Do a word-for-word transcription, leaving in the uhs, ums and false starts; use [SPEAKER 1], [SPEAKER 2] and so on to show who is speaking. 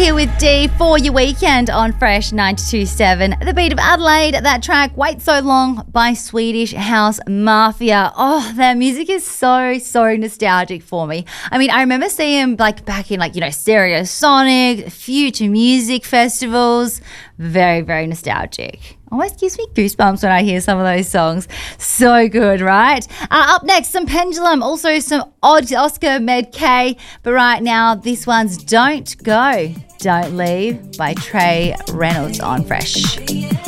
[SPEAKER 1] here with Dee for your weekend on Fresh ninety-two point seven. The Beat of Adelaide, that track, Wait So Long by Swedish House Mafia. Oh, their music is so, so nostalgic for me. I mean, I remember seeing like back in like, you know, Stereosonic, Future Music festivals. Very, very nostalgic. Almost gives me goosebumps when I hear some of those songs. So good, right? Uh, up next, some Pendulum, also some odd Oscar Med K. But right now, this one's Don't Go, Don't Leave by Trey Reynolds on Fresh.